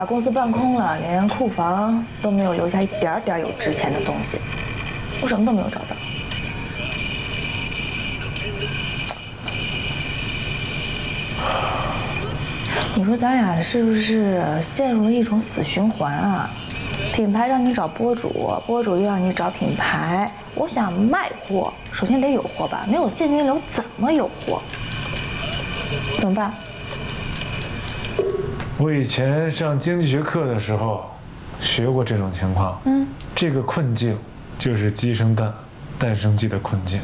把公司搬空了，连库房都没有留下一点点有值钱的东西，我什么都没有找到。你说咱俩是不是陷入了一种死循环啊？品牌让你找博主，博主又让你找品牌。我想卖货，首先得有货吧，没有现金流怎么有货？怎么办？ 我以前上经济学课的时候学过这种情况。这个困境就是鸡生蛋，蛋生鸡的困境。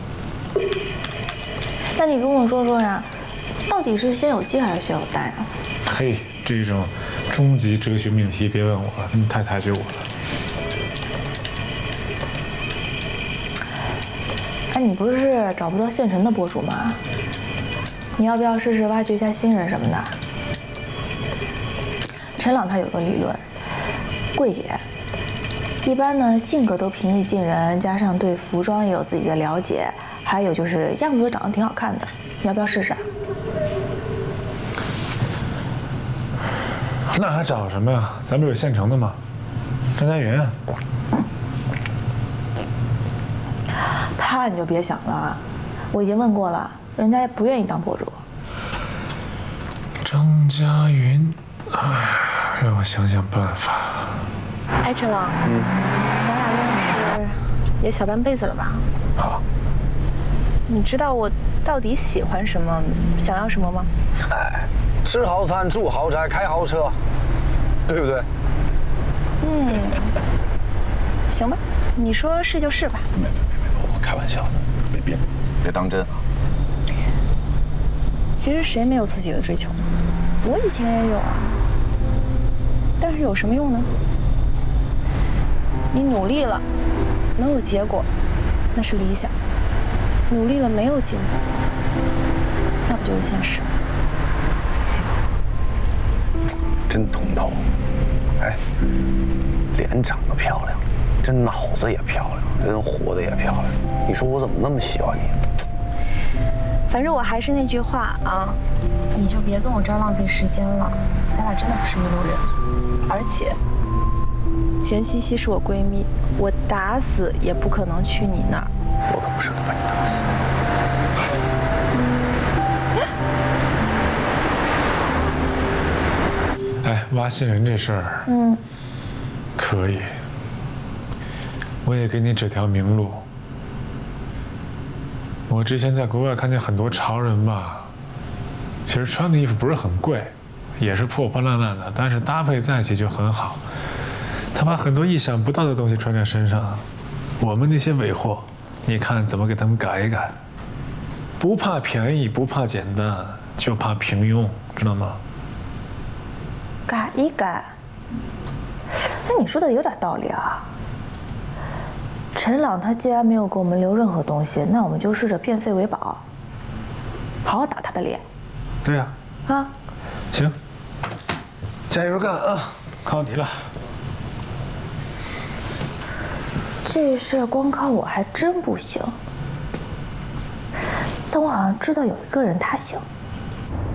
那你跟我说说呀，到底是先有鸡还是先有蛋呀？ 嘿，这种终极哲学命题别问我了，你太抬举我了。 哎，你不是找不到现成的博主吗？你要不要试试挖掘一下新人什么的？陈朗他有个理论，柜姐，一般呢性格都平易近人，加上对服装也有自己的了解，还有就是样子长得挺好看的，你要不要试试？ 那还找什么呀？咱不是有现成的吗？张佳云。 他你就别想了，我已经问过了，人家也不愿意当博主。 张佳云，哎，让我想想办法。 哎，陈朗，咱俩认识也小半辈子了吧？ 啊。 你知道我到底喜欢什么，想要什么吗？ 哎，吃豪餐，住豪宅，开豪车，对不对？ 行吧，你说是就是吧。 没，我开玩笑的，别当真啊。 其实谁没有自己的追求呢？我以前也有啊，但是有什么用呢？你努力了，能有结果，那是理想；努力了没有结果，那不就是现实？ 真通透。哎，脸长得漂亮，这脑子也漂亮，人活得也漂亮。你说我怎么那么喜欢你呢？ 反正我还是那句话啊，你就别跟我这儿浪费时间了，咱俩真的不是一路人。而且，钱茜茜是我闺蜜，我打死也不可能去你那儿。 我可不舍得把你打死。 哎，挖新人这事儿，可以，我也给你指条明路。我之前在国外看见很多潮人吧，其实穿的衣服不是很贵，也是破破烂烂的，但是搭配在一起就很好。他把很多意想不到的东西穿在身上，我们那些尾货，你看怎么给他们改一改？不怕便宜，不怕简单，就怕平庸，知道吗？ 改一改，那你说的有点道理啊。陈朗他既然没有给我们留任何东西，那我们就试着变废为宝，好好打他的脸。 对呀。 啊， 行，加油干啊！靠你了。 这事儿光靠我还真不行，但我好像知道有一个人他行。